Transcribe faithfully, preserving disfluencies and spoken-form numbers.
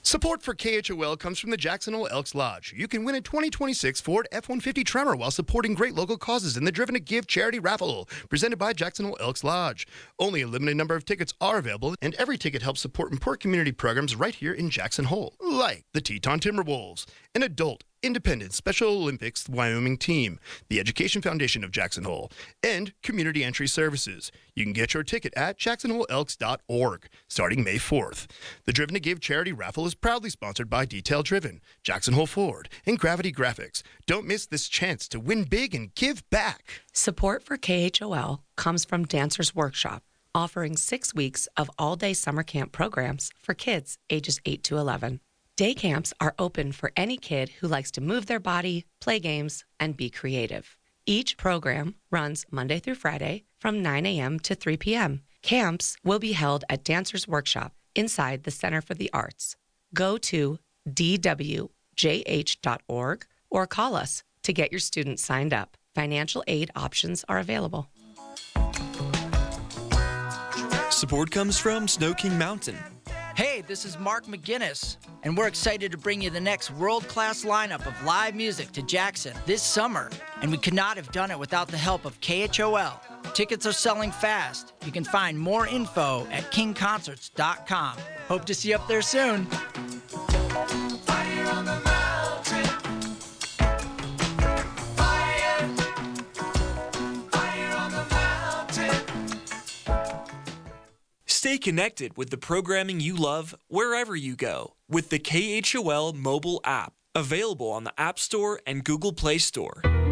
Support for K H O L comes from the Jackson Hole Elks Lodge. You can win a twenty twenty-six Ford F one fifty Tremor while supporting great local causes in the Driven to Give charity raffle, presented by Jackson Hole Elks Lodge. Only a limited number of tickets are available, and every ticket helps support important community programs right here in Jackson Hole, like the Teton Timberwolves, an adult independent Special Olympics Wyoming team, the Education Foundation of Jackson Hole, and Community Entry Services. You can get your ticket at jackson hole elks dot org starting May fourth. The Driven to Give charity raffle is proudly sponsored by Detail Driven, Jackson Hole Ford, and Gravity Graphics. Don't miss this chance to win big and give back. Support for K H O L comes from Dancers Workshop, offering six weeks of all-day summer camp programs for kids ages eight to eleven. Day camps are open for any kid who likes to move their body, play games, and be creative. Each program runs Monday through Friday from nine a.m. to three p.m. Camps will be held at Dancers Workshop inside the Center for the Arts. Go to d w j h dot org or call us to get your students signed up. Financial aid options are available. Support comes from Snow King Mountain. Hey, this is Mark McGinnis, and we're excited to bring you the next world-class lineup of live music to Jackson this summer, and we could not have done it without the help of K H O L. Tickets are selling fast. You can find more info at king concerts dot com. Hope to see you up there soon. Fire on the mountain. Fire. Fire on the mountain. Stay connected with the programming you love wherever you go with the K H O L mobile app, available on the App Store and Google Play Store.